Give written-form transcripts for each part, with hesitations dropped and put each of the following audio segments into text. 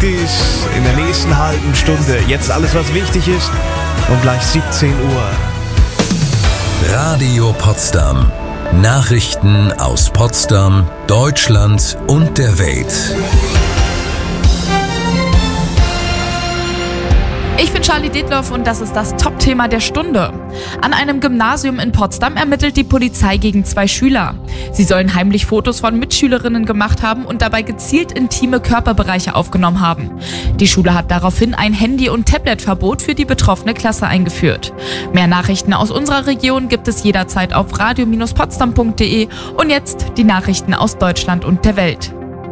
This in der nächsten halben Stunde. Jetzt alles, was wichtig ist, um gleich 17 Uhr. Radio Potsdam. Nachrichten aus Potsdam, Deutschland und der Welt. Ich bin Charlie Detloff und das ist das Top-Thema der Stunde. An einem Gymnasium in Potsdam ermittelt die Polizei gegen 2 Schüler. Sie sollen heimlich Fotos von Mitschülerinnen gemacht haben und dabei gezielt intime Körperbereiche aufgenommen haben. Die Schule hat daraufhin ein Handy- und Tabletverbot für die betroffene Klasse eingeführt. Mehr Nachrichten aus unserer Region gibt es jederzeit auf radio-potsdam.de und jetzt die Nachrichten aus Deutschland und der Welt.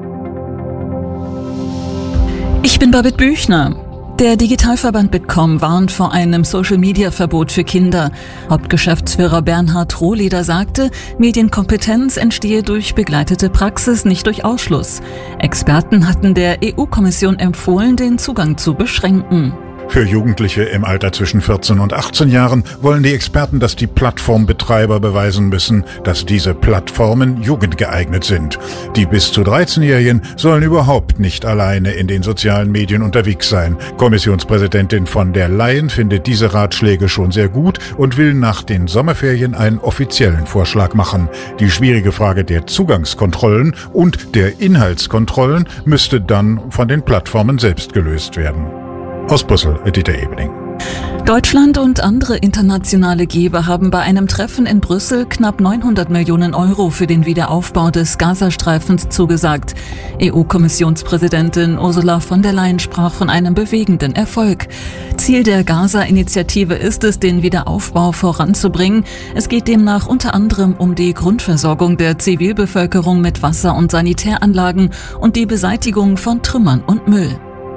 Ich bin Babette Büchner. Der Digitalverband Bitkom warnt vor einem Social-Media-Verbot für Kinder. Hauptgeschäftsführer Bernhard Rohleder sagte, Medienkompetenz entstehe durch begleitete Praxis, nicht durch Ausschluss. Experten hatten der EU-Kommission empfohlen, den Zugang zu beschränken. Für Jugendliche im Alter zwischen 14 und 18 Jahren wollen die Experten, dass die Plattformbetreiber beweisen müssen, dass diese Plattformen jugendgeeignet sind. Die bis zu 13-Jährigen sollen überhaupt nicht alleine in den sozialen Medien unterwegs sein. Kommissionspräsidentin von der Leyen findet diese Ratschläge schon sehr gut und will nach den Sommerferien einen offiziellen Vorschlag machen. Die schwierige Frage der Zugangskontrollen und der Inhaltskontrollen müsste dann von den Plattformen selbst gelöst werden. Aus Brüssel, Dieter Ebeling. Deutschland und andere internationale Geber haben bei einem Treffen in Brüssel knapp 900 Millionen Euro für den Wiederaufbau des Gazastreifens zugesagt. EU-Kommissionspräsidentin Ursula von der Leyen sprach von einem bewegenden Erfolg. Ziel der Gaza-Initiative ist es, den Wiederaufbau voranzubringen. Es geht demnach unter anderem um die Grundversorgung der Zivilbevölkerung mit Wasser- und Sanitäranlagen und die Beseitigung von Trümmern und Müll.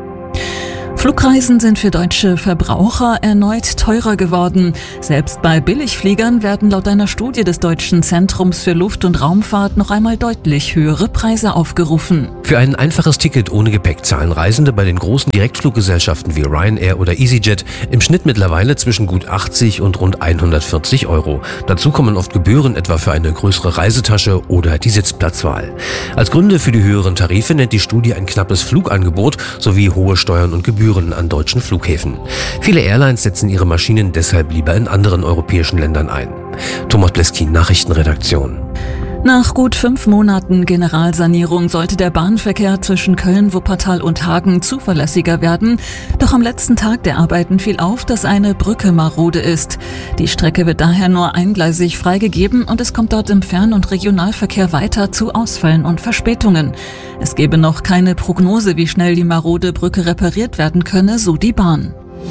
Flugreisen sind für deutsche Verbraucher erneut teurer geworden. Selbst bei Billigfliegern werden laut einer Studie des Deutschen Zentrums für Luft- und Raumfahrt noch einmal deutlich höhere Preise aufgerufen. Für ein einfaches Ticket ohne Gepäck zahlen Reisende bei den großen Direktfluggesellschaften wie Ryanair oder EasyJet im Schnitt mittlerweile zwischen gut 80 und rund 140 Euro. Dazu kommen oft Gebühren, etwa für eine größere Reisetasche oder die Sitzplatzwahl. Als Gründe für die höheren Tarife nennt die Studie ein knappes Flugangebot sowie hohe Steuern und Gebühren an deutschen Flughäfen. Viele Airlines setzen ihre Maschinen deshalb lieber in anderen europäischen Ländern ein. Thomas Bleskin, Nachrichtenredaktion. Nach gut 5 Monaten Generalsanierung sollte der Bahnverkehr zwischen Köln, Wuppertal und Hagen zuverlässiger werden. Doch am letzten Tag der Arbeiten fiel auf, dass eine Brücke marode ist. Die Strecke wird daher nur eingleisig freigegeben und es kommt dort im Fern- und Regionalverkehr weiter zu Ausfällen und Verspätungen. Es gebe noch keine Prognose, wie schnell die marode Brücke repariert werden könne, so die Bahn.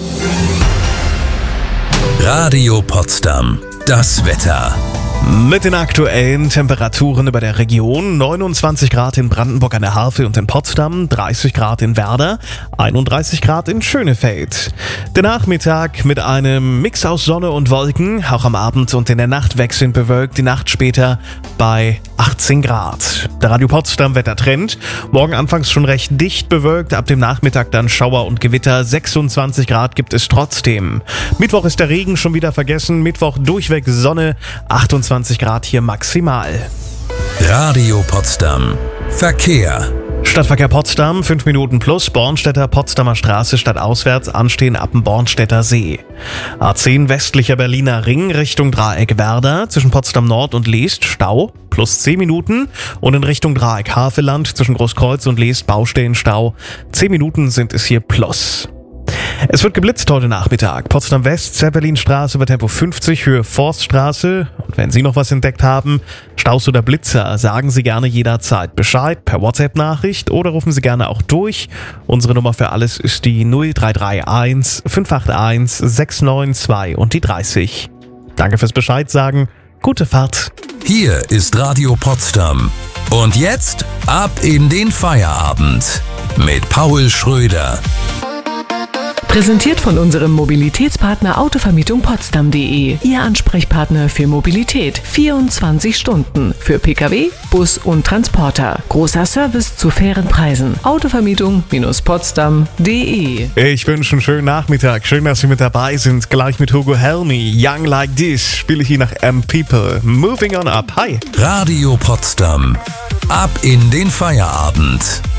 Radio Potsdam. Das Wetter. Mit den aktuellen Temperaturen über der Region: 29 Grad in Brandenburg an der Havel und in Potsdam, 30 Grad in Werder, 31 Grad in Schönefeld. Der Nachmittag mit einem Mix aus Sonne und Wolken, auch am Abend und in der Nacht wechselnd bewölkt, die Nacht später bei 18 Grad. Der Radio Potsdam Wettertrend: morgen anfangs schon recht dicht bewölkt, ab dem Nachmittag dann Schauer und Gewitter, 26 Grad gibt es trotzdem. Mittwoch ist der Regen schon wieder vergessen, Mittwoch durchweg Sonne, 28 Grad hier maximal. Radio Potsdam. Verkehr. Stadtverkehr Potsdam, 5 Minuten plus, Bornstädter Potsdamer Straße stadtauswärts anstehen ab dem Bornstädter See. A10 westlicher Berliner Ring Richtung Dreieck Werder, zwischen Potsdam Nord und Leest Stau, plus 10 Minuten. Und in Richtung Dreieck Havelland, zwischen Großkreuz und Leest Baustellenstau, 10 Minuten sind es hier plus. Es wird geblitzt heute Nachmittag. Potsdam West, Zeppelinstraße über Tempo 50, Höhe Forststraße. Und wenn Sie noch was entdeckt haben, Staus oder Blitzer, sagen Sie gerne jederzeit Bescheid per WhatsApp-Nachricht oder rufen Sie gerne auch durch. Unsere Nummer für alles ist die 0331 581 692 und die 30. Danke fürs Bescheid sagen. Gute Fahrt. Hier ist Radio Potsdam. Und jetzt ab in den Feierabend mit Paul Schröder. Präsentiert von unserem Mobilitätspartner Autovermietung Potsdam.de. Ihr Ansprechpartner für Mobilität. 24 Stunden. Für Pkw, Bus und Transporter. Großer Service zu fairen Preisen. Autovermietung-potsdam.de. Ich wünsche einen schönen Nachmittag. Schön, dass Sie mit dabei sind. Gleich mit Hugo Helmy. Young Like This spiele ich hier nach M-People. Moving on up. Hi. Radio Potsdam. Ab in den Feierabend.